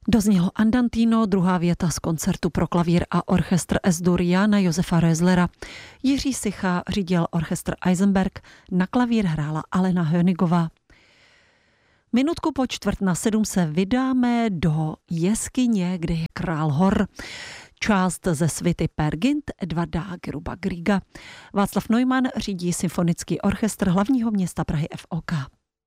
Doznělo Andantino, druhá věta z koncertu pro klavír a orchestr S-dur Jána Josefa Röslera. Jiří Sicha řídil orchestr Eisenberg, na klavír hrála Alena Hönigová. Minutku po 6:45 se vydáme do jeskyně, kde je král hor. Část ze svity Per Gynt Edvarda Geruba Grieга. Václav Neumann řídí symfonický orchestr hlavního města Prahy FOK.